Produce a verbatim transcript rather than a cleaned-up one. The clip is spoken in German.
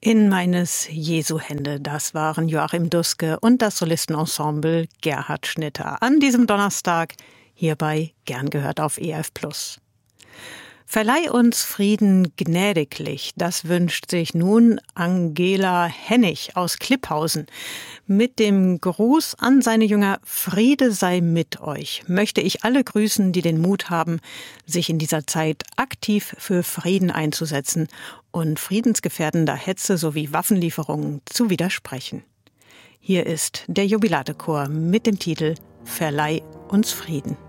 In meines Jesu Hände, das waren Joachim Duske und das Solistenensemble Gerhard Schnitter an diesem Donnerstag hierbei gern gehört auf E F Plus. Verleih uns Frieden gnädiglich, das wünscht sich nun Angela Hennig aus Klipphausen. Mit dem Gruß an seine Jünger Friede sei mit euch, möchte ich alle grüßen, die den Mut haben, sich in dieser Zeit aktiv für Frieden einzusetzen und friedensgefährdender Hetze sowie Waffenlieferungen zu widersprechen. Hier ist der Jubilate-Chor mit dem Titel Verleih uns Frieden.